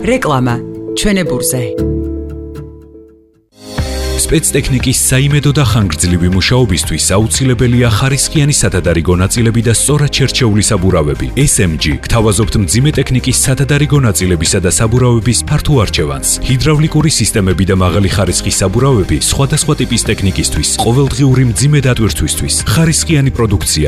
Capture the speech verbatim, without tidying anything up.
რეკლამა ჩვენებურზე. სპეცტექნიკის საიმედო და ხანგრძლივი მუშაობისთვის აუცილებელია ხარისხიანი სათადარიგო ნაწილები და სწორად შერჩეული საბურავები. ეს ემ ჯი გთავაზობთ მძიმე ტექნიკის სათადარიგო ნაწილებისა და საბურავების ფართო არჩევანს. ჰიდრავლიკური სისტემები და მაღალი ხარისხის საბურავები სხვადასხვა ტიპის ტექნიკისთვის, ყოველდღიური მძიმე დატვირთვისთვის. ხარისხიანი პროდუქცია